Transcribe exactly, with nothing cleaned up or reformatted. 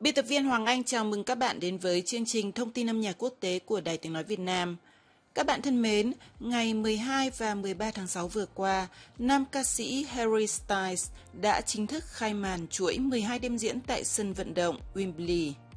Biên tập viên Hoàng Anh chào mừng các bạn đến với chương trình Thông tin âm nhạc quốc tế của Đài Tiếng Nói Việt Nam. Các bạn thân mến, ngày mười hai và mười ba tháng sáu vừa qua, nam ca sĩ Harry Styles đã chính thức khai màn chuỗi mười hai đêm diễn tại sân vận động Wembley.